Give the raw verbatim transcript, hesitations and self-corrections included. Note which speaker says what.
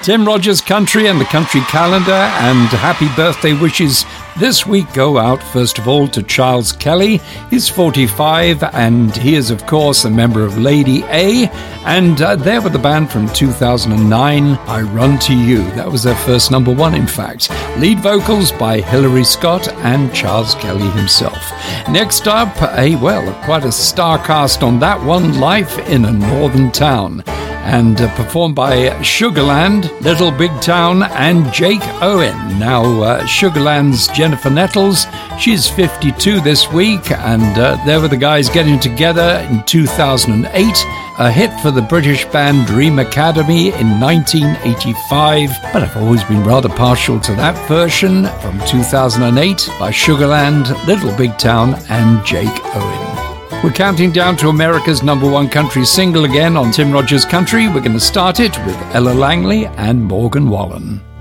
Speaker 1: Tim Rogers Country and the Country Calendar, and happy birthday wishes this week go out, first of all, to Charles Kelly. He's forty-five, and he is, of course, a member of Lady A, and uh, they're with the band from two thousand nine, I Run to You. That was their first number one, in fact. Lead vocals by Hilary Scott and Charles Kelly himself. Next up, a, well, quite a star cast on that one, Life in a Northern Town, and uh, performed by Sugarland, Little Big Town, and Jake Owen. Now, uh, Sugarland's Jennifer Nettles, she's fifty-two this week, and uh, there were the guys getting together in two thousand eight, a hit for the British band Dream Academy in nineteen eighty-five, but I've always been rather partial to that version from two thousand eight by Sugarland, Little Big Town, and Jake Owen. We're counting down to America's number one country single again on Tim Rogers Country. We're going to start it with Ella Langley and Morgan Wallen.